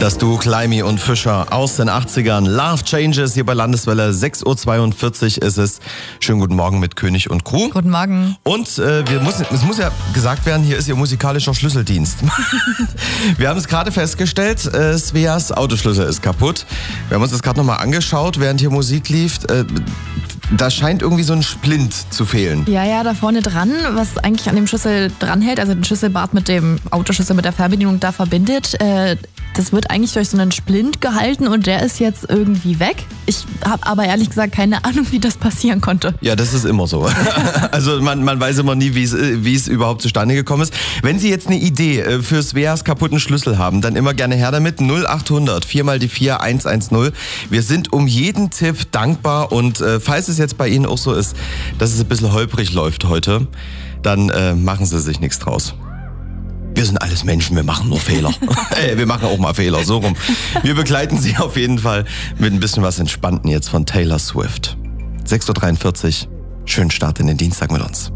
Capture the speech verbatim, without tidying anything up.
Das Duo Climby und Fischer aus den achtzigern. Love Changes hier bei Landeswelle. sechs Uhr zweiundvierzig ist es. Schönen guten Morgen mit König und Crew. Guten Morgen. Und äh, wir müssen, es muss ja gesagt werden, hier ist Ihr musikalischer Schlüsseldienst. Wir haben es gerade festgestellt, äh, Sveas Autoschlüssel ist kaputt. Wir haben uns das gerade nochmal angeschaut, während hier Musik lief. Äh, Da scheint irgendwie so ein Splint zu fehlen. Ja, ja, da vorne dran, was eigentlich an dem Schlüssel dranhält, also den Schlüsselbart mit dem Autoschlüssel mit der Fernbedienung da verbindet, äh, das wird eigentlich durch so einen Splint gehalten und der ist jetzt irgendwie weg. Ich habe aber ehrlich gesagt keine Ahnung, wie das passieren konnte. Ja, das ist immer so. Also man, man weiß immer nie, wie es, wie es überhaupt zustande gekommen ist. Wenn Sie jetzt eine Idee für Sveas kaputten Schlüssel haben, dann immer gerne her damit. null acht hundert vier mal die vier eins eins null. Wir sind um jeden Tipp dankbar und äh, falls es jetzt bei Ihnen auch so ist, dass es ein bisschen holprig läuft heute, dann äh, machen Sie sich nichts draus. Wir sind alles Menschen, wir machen nur Fehler. Ey, wir machen auch mal Fehler, so rum. Wir begleiten Sie auf jeden Fall mit ein bisschen was Entspannten jetzt von Taylor Swift. sechs Uhr dreiundvierzig, schönen Start in den Dienstag mit uns.